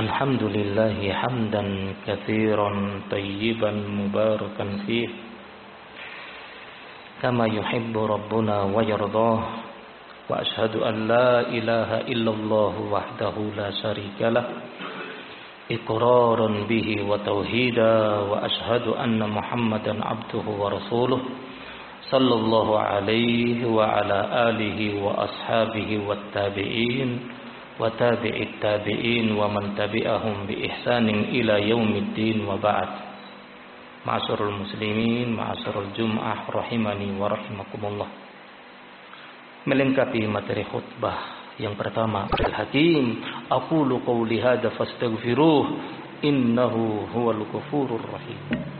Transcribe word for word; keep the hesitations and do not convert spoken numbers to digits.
الحمد لله حمدا كثيرا طيبا مباركا فيه كما يحب ربنا ويرضاه وأشهد أن لا إله إلا الله وحده لا شريك له إقرارا به وتوحيدا وأشهد أن محمدا عبده ورسوله صلى الله عليه وعلى آله وأصحابه والتابعين وتابع التابعين ومن تبعهم بإحسان إلى يوم الدين وبعد. Ma'asyiral muslimin, ma'asyiral jum'ah rahimani wa rahimakumullah. Melengkapi materi khutbah yang pertama, Al-Hakim, aqulu qawli hadza fastaghfiruh innahu huwal ghafurur rahim.